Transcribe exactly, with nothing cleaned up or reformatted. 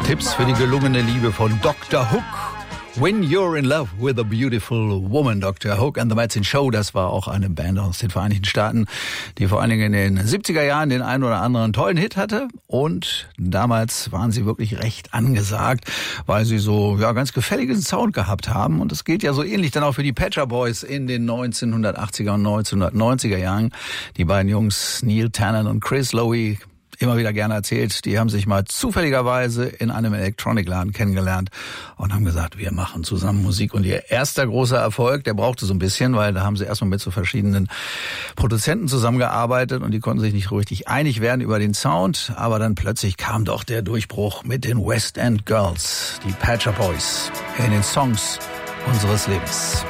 Tipps für die gelungene Liebe von Doktor Hook. When You're in Love with a Beautiful Woman, Doktor Hook and the Medicine Show, das war auch eine Band aus den Vereinigten Staaten, die vor allen Dingen in den siebziger Jahren den einen oder anderen tollen Hit hatte. Und damals waren sie wirklich recht angesagt, weil sie so ja ganz gefälligen Sound gehabt haben. Und es geht ja so ähnlich dann auch für die Pet Shop Boys in den neunzehnhundertachtziger und neunzehnhundertneunziger Jahren. Die beiden Jungs, Neil Tennant und Chris Lowe, immer wieder gerne erzählt, die haben sich mal zufälligerweise in einem Elektronikladen kennengelernt und haben gesagt, wir machen zusammen Musik. Und ihr erster großer Erfolg, der brauchte so ein bisschen, weil da haben sie erstmal mit so verschiedenen Produzenten zusammengearbeitet und die konnten sich nicht so richtig einig werden über den Sound. Aber dann plötzlich kam doch der Durchbruch mit den West End Girls, die Pet Shop Boys, in den Songs unseres Lebens.